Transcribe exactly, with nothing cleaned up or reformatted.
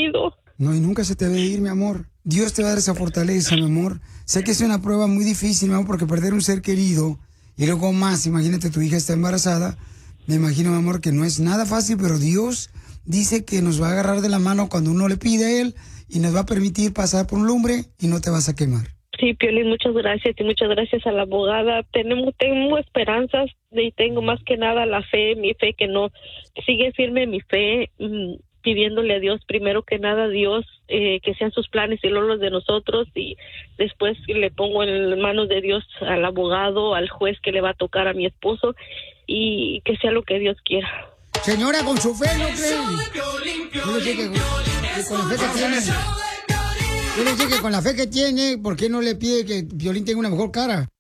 ido. No, y nunca se te debe ir, mi amor. Dios te va a dar esa fortaleza, mi amor. Sé que es una prueba muy difícil, mi amor, porque perder un ser querido y luego más, imagínate, tu hija está embarazada. Me imagino, mi amor, que no es nada fácil, pero Dios dice que nos va a agarrar de la mano cuando uno le pide a Él y nos va a permitir pasar por un lumbre y no te vas a quemar. Sí, Piolín, muchas gracias y muchas gracias a la abogada. Tenemos, tengo esperanzas y tengo más que nada la fe, mi fe que no, sigue firme mi fe, mmm, pidiéndole a Dios, primero que nada, Dios, eh, que sean sus planes y luego los de nosotros, y después le pongo en manos de Dios al abogado, al juez que le va a tocar a mi esposo, y que sea lo que Dios quiera. Señora, con su fe, ¿no cree? Yo le dije que, que con la fe que tiene, yo le dije que con la fe que tiene, ¿por qué no le pide que Piolín tenga una mejor cara?